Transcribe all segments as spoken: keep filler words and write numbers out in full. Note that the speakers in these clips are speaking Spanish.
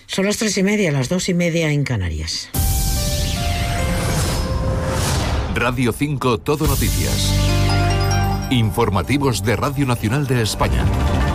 Son las tres y media, las dos y media en Canarias. Radio cinco Todo Noticias. Informativos de Radio Nacional de España.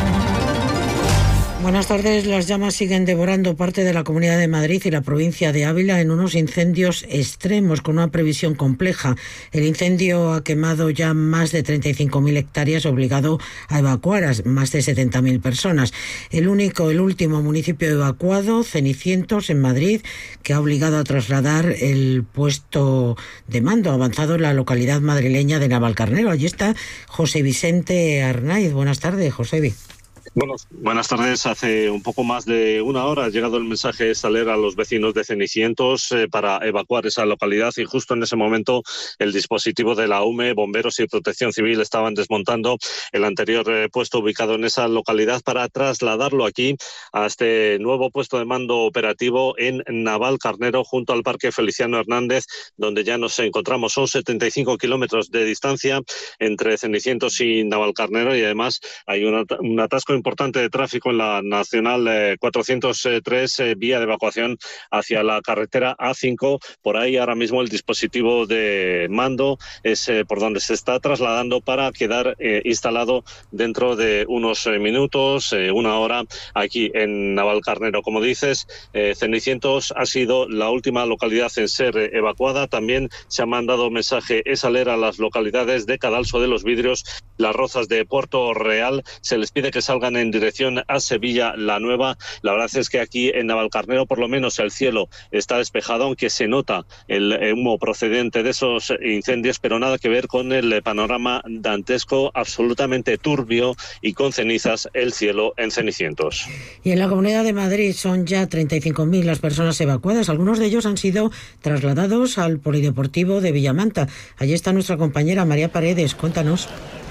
Buenas tardes. Las llamas siguen devorando parte de la Comunidad de Madrid y la provincia de Ávila en unos incendios extremos con una previsión compleja. El incendio ha quemado ya más de treinta y cinco mil hectáreas, obligado a evacuar a más de setenta mil personas. El único, el último municipio evacuado, Cenicientos, en Madrid, que ha obligado a trasladar el puesto de mando avanzado en la localidad madrileña de Navalcarnero. Allí está José Vicente Arnaiz. Buenas tardes, Josebi. Bueno, buenas tardes. Hace un poco más de una hora ha llegado el mensaje Saler a los vecinos de Cenicientos eh, para evacuar esa localidad, y justo en ese momento el dispositivo de la U M E, bomberos y protección civil estaban desmontando el anterior eh, puesto ubicado en esa localidad para trasladarlo aquí a este nuevo puesto de mando operativo en Navalcarnero, junto al Parque Feliciano Hernández, donde ya nos encontramos. Son setenta y cinco kilómetros de distancia entre Cenicientos y Navalcarnero, y además hay una, un atasco importante de tráfico en la Nacional eh, cuatrocientos tres, eh, vía de evacuación hacia la carretera A cinco. Por ahí ahora mismo el dispositivo de mando es eh, por donde se está trasladando para quedar eh, instalado dentro de unos eh, minutos, eh, una hora, aquí en Navalcarnero. Como dices, eh, Cenicientos ha sido la última localidad en ser eh, evacuada. También se ha mandado mensaje Saler a las localidades de Cadalso de los Vidrios, Las Rozas de Puerto Real. Se les pide que salgan en dirección a Sevilla la Nueva. La verdad es que aquí en Navalcarnero por lo menos el cielo está despejado, aunque se nota el humo procedente de esos incendios, pero nada que ver con el panorama dantesco, absolutamente turbio y con cenizas el cielo en Cenicientos. Y en la Comunidad de Madrid son ya treinta y cinco mil las personas evacuadas. Algunos de ellos han sido trasladados al Polideportivo de Villamanta. Allí está nuestra compañera María Paredes. Cuéntanos.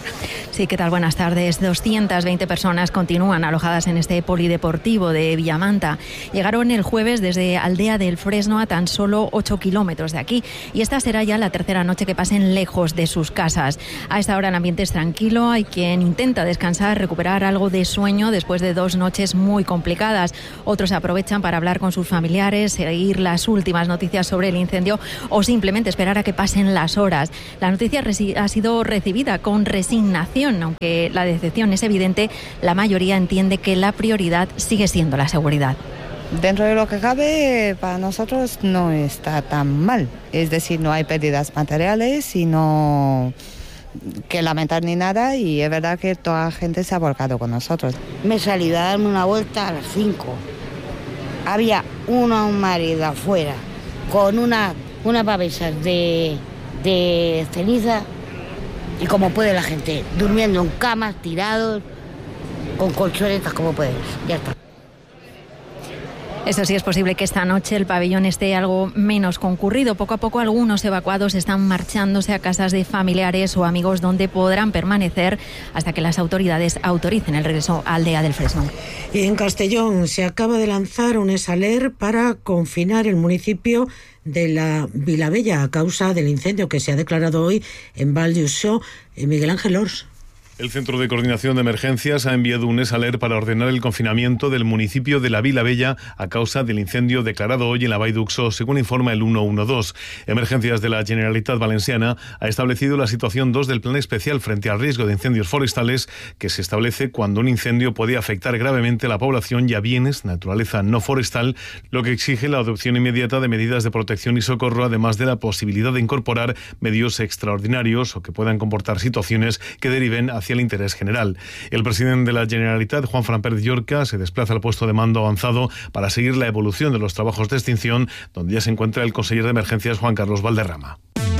Sí, ¿qué tal? Buenas tardes. doscientas veinte personas continúan alojadas en este polideportivo de Villamanta. Llegaron el jueves desde Aldea del Fresno, a tan solo ocho kilómetros de aquí, y esta será ya la tercera noche que pasen lejos de sus casas. A esta hora el ambiente es tranquilo, hay quien intenta descansar, recuperar algo de sueño después de dos noches muy complicadas. Otros aprovechan para hablar con sus familiares, seguir las últimas noticias sobre el incendio o simplemente esperar a que pasen las horas. La noticia ha sido recibida con resignación. Aunque la decepción es evidente, la mayoría entiende que la prioridad sigue siendo la seguridad. Dentro de lo que cabe, para nosotros no está tan mal. Es decir, no hay pérdidas materiales, sino que lamentar ni nada, y es verdad que toda la gente se ha volcado con nosotros. Me he salido a darme una vuelta a las cinco. Había una un marido afuera con una, una pavesa de, de ceniza. Y como puede la gente, durmiendo en camas, tirados, con colchonetas como puedes, ya está. Eso sí, es posible que esta noche el pabellón esté algo menos concurrido. Poco a poco algunos evacuados están marchándose a casas de familiares o amigos donde podrán permanecer hasta que las autoridades autoricen el regreso a Aldea del Fresno. Y en Castellón se acaba de lanzar un Saler para confinar el municipio de la Vilavella a causa del incendio que se ha declarado hoy en Val d'Uixó. Miguel Ángel Ors. El Centro de Coordinación de Emergencias ha enviado un Saler para ordenar el confinamiento del municipio de la Vilavella a causa del incendio declarado hoy en la Vall d'Uixó, según informa el ciento doce. Emergencias de la Generalitat Valenciana ha establecido la situación dos del Plan Especial frente al riesgo de incendios forestales, que se establece cuando un incendio puede afectar gravemente a la población y a bienes, naturaleza no forestal, lo que exige la adopción inmediata de medidas de protección y socorro, además de la posibilidad de incorporar medios extraordinarios o que puedan comportar situaciones que deriven hacia el interés general. El presidente de la Generalitat, Juan Pérez Llorca, se desplaza al puesto de mando avanzado para seguir la evolución de los trabajos de extinción, donde ya se encuentra el consejero de Emergencias, Juan Carlos Valderrama.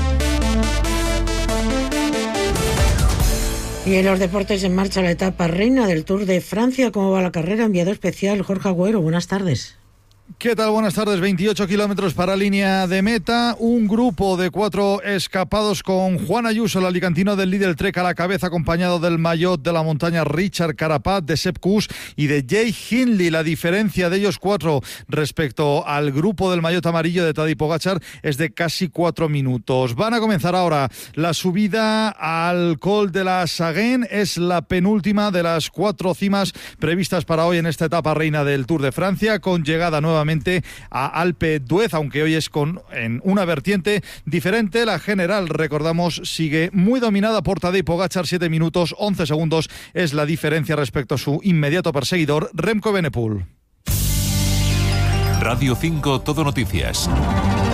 Y en los deportes, en marcha la etapa reina del Tour de Francia. ¿Cómo va la carrera? Enviado especial Jorge Agüero, buenas tardes. ¿Qué tal? Buenas tardes. veintiocho kilómetros para línea de meta. Un grupo de cuatro escapados con Juan Ayuso, el alicantino del Lidl Trek a la cabeza, acompañado del maillot de la montaña Richard Carapaz, de Sepp Kuss y de Jay Hindley. La diferencia de ellos cuatro respecto al grupo del maillot amarillo de Tadej Pogačar es de casi cuatro minutos. Van a comenzar ahora la subida al Col de la Saguen. Es la penúltima de las cuatro cimas previstas para hoy en esta etapa reina del Tour de Francia, con llegada nuevamente a Alpe d'Huez, aunque hoy es con en una vertiente diferente. La general, recordamos, sigue muy dominada por Tadej Pogačar. siete minutos once segundos es la diferencia respecto a su inmediato perseguidor Remco Evenepoel. Radio cinco Todo Noticias.